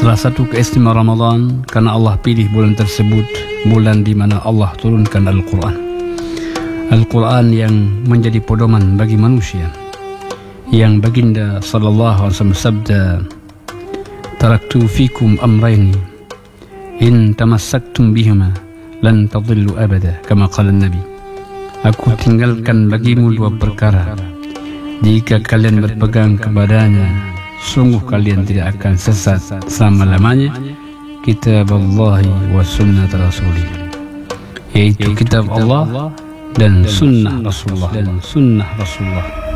Salah satu keistimewaan Ramadan karena Allah pilih bulan tersebut, bulan di mana Allah turunkan Al-Quran. Al-Quran yang menjadi pedoman bagi manusia. Yang baginda sallallahu alaihi wasallam sabda, "Taraktu fikum amrayni in tamassaktum bihima lan tadillu abada," kama qala Nabi. Aku tinggalkan bagimu dua perkara. Jika kalian berpegang kepadanya, sungguh kalian tidak akan sesat selama-lamanya. Kitab Allah wa sunnah Rasulih, yaitu kitab Allah dan sunnah Rasulullah.